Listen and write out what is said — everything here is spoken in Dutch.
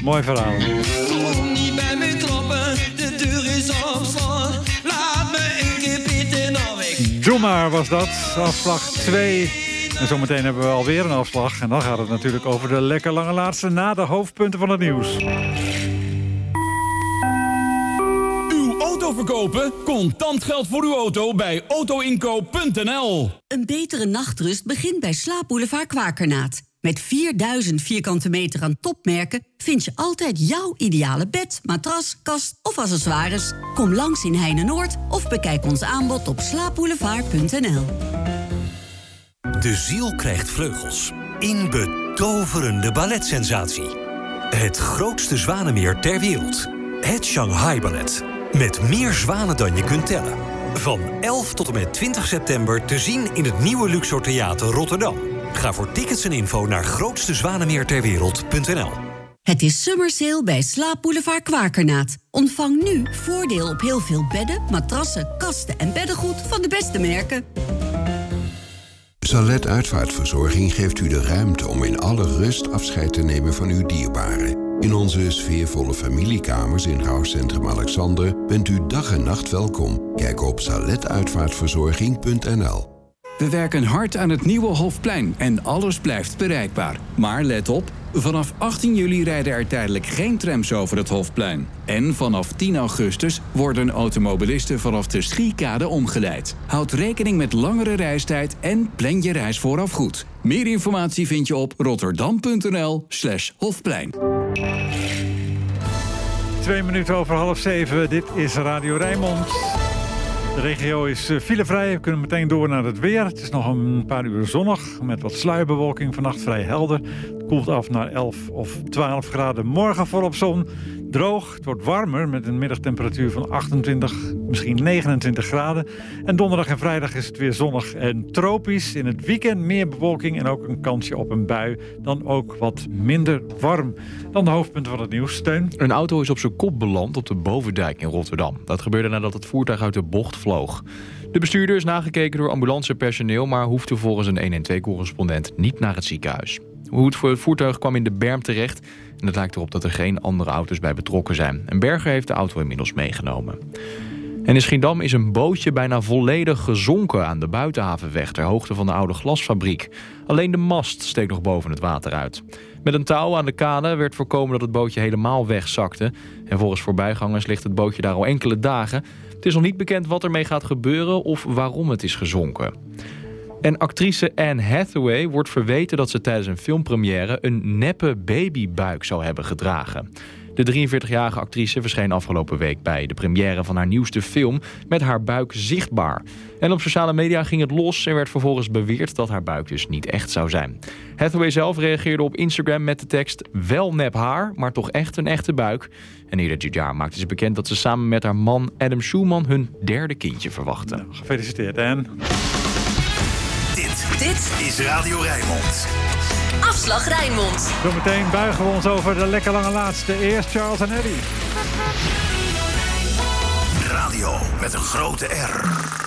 Mooi verhaal. Kom niet bij me kloppen, de deur is op slot. Laat me een keer pitten of ik... Doe maar was dat, afslag 2. En zometeen hebben we alweer een afslag. En dan gaat het natuurlijk over de lekker lange laatste na de hoofdpunten van het nieuws. Uw auto verkopen? Contant geld voor uw auto bij autoinkoop.nl. Een betere nachtrust begint bij Slaapboulevard Kwakernaat. Met 4000 vierkante meter aan topmerken vind je altijd jouw ideale bed, matras, kast of accessoires. Kom langs in Heine-Noord of bekijk ons aanbod op slaapboulevard.nl. De ziel krijgt vleugels. In betoverende balletsensatie. Het grootste zwanenmeer ter wereld. Het Shanghai Ballet. Met meer zwanen dan je kunt tellen. Van 11 tot en met 20 september te zien in het nieuwe Luxor Theater Rotterdam. Ga voor tickets en info naar grootstezwanemeerterwereld.nl. Het is summer sale bij Slaapboulevard Kwakernaat. Ontvang nu voordeel op heel veel bedden, matrassen, kasten en beddengoed van de beste merken. Salet Uitvaartverzorging geeft u de ruimte om in alle rust afscheid te nemen van uw dierbaren. In onze sfeervolle familiekamers in rouwcentrum Alexander bent u dag en nacht welkom. Kijk op saletuitvaartverzorging.nl. We werken hard aan het nieuwe Hofplein en alles blijft bereikbaar. Maar let op, vanaf 18 juli rijden er tijdelijk geen trams over het Hofplein. En vanaf 10 augustus worden automobilisten vanaf de Schiekade omgeleid. Houd rekening met langere reistijd en plan je reis vooraf goed. Meer informatie vind je op rotterdam.nl/Hofplein. 2 minuten over 6:30. Dit is Radio Rijnmond. De regio is filevrij. We kunnen meteen door naar het weer. Het is nog een paar uur zonnig met wat sluierbewolking. Vannacht vrij helder. Het koelt af naar 11 of 12 graden. Morgen volop zon. Droog. Het wordt warmer met een middagtemperatuur van 28, misschien 29 graden. En donderdag en vrijdag is het weer zonnig en tropisch. In het weekend meer bewolking en ook een kansje op een bui. Dan ook wat minder warm. Dan de hoofdpunten van het nieuws. Steun. Een auto is op zijn kop beland op de Bovendijk in Rotterdam. Dat gebeurde nadat het voertuig uit de bocht vloog. De bestuurder is nagekeken door ambulancepersoneel, maar hoefde volgens een 112-correspondent niet naar het ziekenhuis. Hoe het voertuig kwam in de berm terecht en het lijkt erop dat er geen andere auto's bij betrokken zijn. Een berger heeft de auto inmiddels meegenomen. En in Schiedam is een bootje bijna volledig gezonken aan de buitenhavenweg ter hoogte van de oude glasfabriek. Alleen de mast steekt nog boven het water uit. Met een touw aan de kade werd voorkomen dat het bootje helemaal wegzakte. En volgens voorbijgangers ligt het bootje daar al enkele dagen. Het is nog niet bekend wat ermee gaat gebeuren of waarom het is gezonken. En actrice Anne Hathaway wordt verweten dat ze tijdens een filmpremière een neppe babybuik zou hebben gedragen. De 43-jarige actrice verscheen afgelopen week bij de première van haar nieuwste film met haar buik zichtbaar. En op sociale media ging het los en werd vervolgens beweerd dat haar buik dus niet echt zou zijn. Hathaway zelf reageerde op Instagram met de tekst: wel nep haar, maar toch echt een echte buik. En eerder dit jaar maakte ze bekend dat ze samen met haar man Adam Schumann hun derde kindje verwachten. Nou, gefeliciteerd, Anne. Dit is Radio Rijnmond. Afslag Rijnmond. Zometeen buigen we ons over de lekker lange laatste. Eerst Charles en Eddie. Radio met een grote R.